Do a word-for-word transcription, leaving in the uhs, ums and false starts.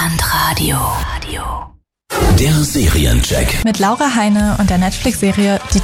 Deutschlandradio. Der Seriencheck. Mit Laura Heine und der Netflix-Serie Die